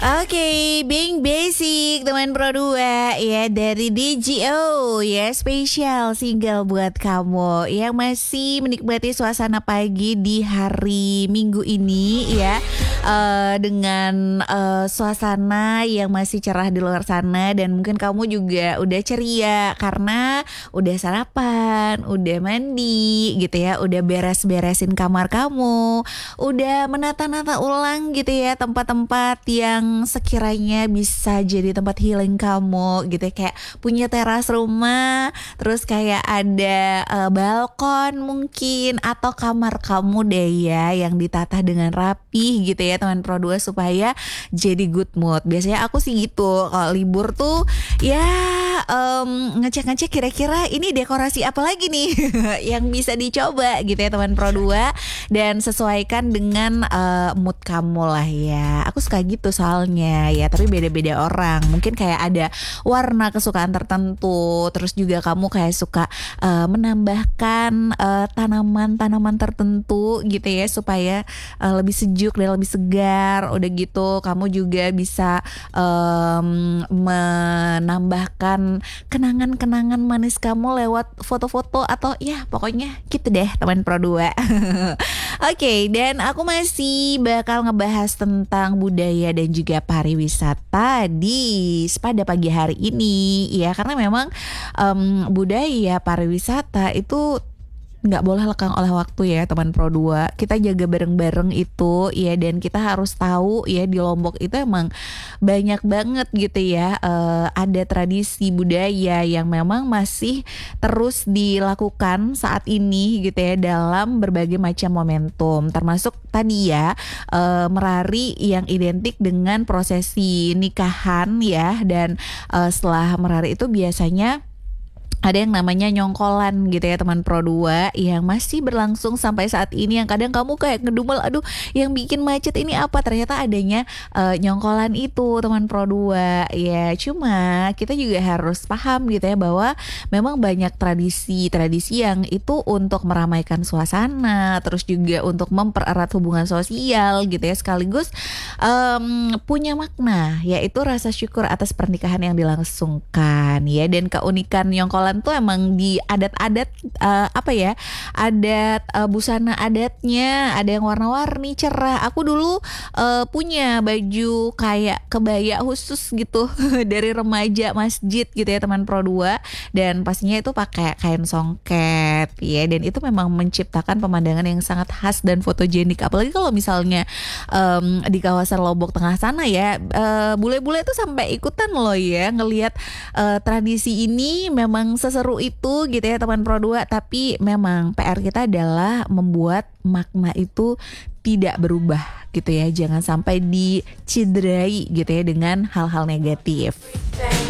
Oke, Being Basic teman Pro 2 ya dari DGO ya, spesial single buat kamu yang masih menikmati suasana pagi di hari Minggu ini ya. Dengan suasana yang masih cerah di luar sana, dan mungkin kamu juga udah ceria karena udah sarapan, udah mandi gitu ya, udah beres-beresin kamar kamu, udah menata-nata ulang gitu ya tempat-tempat yang sekiranya bisa jadi tempat healing kamu gitu ya, kayak punya teras rumah, terus kayak ada balkon mungkin, atau kamar kamu deh ya yang ditata dengan rapi gitu ya teman Pro 2 supaya jadi good mood. Biasanya aku sih gitu kalau libur tuh ya, ngecek-ngecek kira-kira ini dekorasi apa lagi nih yang bisa dicoba gitu ya teman Pro 2, dan sesuaikan dengan mood kamu lah ya. Aku suka gitu soalnya ya, tapi beda-beda orang. Mungkin kayak ada warna kesukaan tertentu, terus juga kamu kayak suka menambahkan tanaman-tanaman tertentu gitu ya supaya lebih sejuk dan lebih segar. Udah gitu kamu juga bisa menambahkan kenangan-kenangan manis kamu lewat foto-foto, atau ya pokoknya gitu deh teman Pro 2. Oke, dan aku masih bakal ngebahas tentang budaya dan juga pariwisata pada pagi hari ini ya, karena memang budaya pariwisata itu nggak boleh lekang oleh waktu ya teman Pro 2. Kita jaga bareng-bareng itu ya, dan kita harus tahu ya di Lombok itu emang banyak banget gitu ya, ada tradisi budaya yang memang masih terus dilakukan saat ini gitu ya dalam berbagai macam momentum, termasuk tadi ya merari yang identik dengan prosesi nikahan ya, dan setelah merari itu biasanya ada yang namanya nyongkolan gitu ya teman Pro 2 yang masih berlangsung sampai saat ini, yang kadang kamu kayak ngedumel, aduh yang bikin macet ini apa, ternyata adanya nyongkolan itu teman Pro 2 ya. Cuma kita juga harus paham gitu ya bahwa memang banyak tradisi-tradisi yang itu untuk meramaikan suasana, terus juga untuk mempererat hubungan sosial gitu ya, sekaligus punya makna, yaitu rasa syukur atas pernikahan yang dilangsungkan ya. Dan keunikan nyongkolan tuh emang di adat-adat adat busana adatnya ada yang warna-warni cerah. Aku dulu punya baju kayak kebaya khusus gitu dari remaja masjid gitu ya teman Pro 2, dan pastinya itu pakai kain songket ya, dan itu memang menciptakan pemandangan yang sangat khas dan fotogenik, apalagi kalau misalnya di kawasan Lombok Tengah sana ya, bule-bule tuh sampai ikutan loh ya ngelihat tradisi ini. Memang seseru itu gitu ya teman Pro 2, tapi memang PR kita adalah membuat makna itu tidak berubah gitu ya, jangan sampai dicederai gitu ya dengan hal-hal negatif.